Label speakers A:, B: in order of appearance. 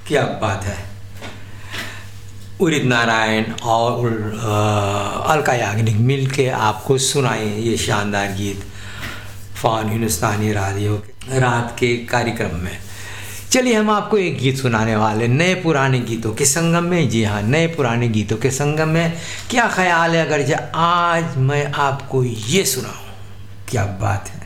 A: क्या बात है। उदित नारायण और अलका याग्निक मिल के आपको सुनाए ये शानदार गीत फ़ॉन हिंदुस्तानी रेडियो रात के कार्यक्रम में। चलिए हम आपको एक गीत सुनाने वाले नए पुराने गीतों के संगम में। जी हाँ, नए पुराने गीतों के संगम में। क्या ख्याल है अगर आज मैं आपको ये सुनाऊँ? क्या बात है।